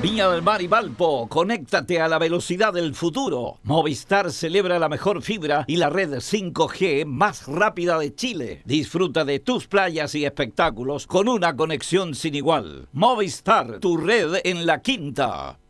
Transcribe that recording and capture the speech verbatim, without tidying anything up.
Viña del Mar y Valpo, conéctate a la velocidad del futuro. Movistar celebra la mejor fibra y la red cinco G más rápida de Chile. Disfruta de tus playas y espectáculos con una conexión sin igual. Movistar, tu red en la quinta.